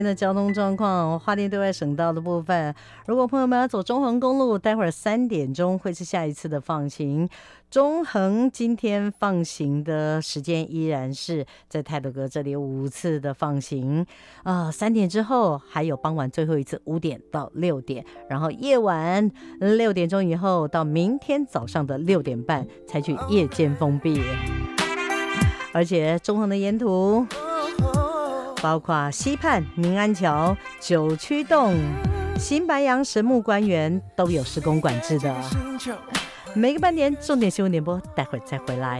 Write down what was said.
的交通状况，花莲对外省道的部分，如果朋友们要走中横公路，待会儿3点钟会是下一次的放行。中横今天放行的时间依然是在太鲁阁这里5次的放行，3点之后还有傍晚最后一次5点到6点，然后夜晚6点钟以后到明天早上的6点半采取夜间封闭。而且中横的沿途包括西畔民安桥、九曲洞、新白杨神木官园都有施工管制的。每个半点重点新闻点播，待会儿再回来。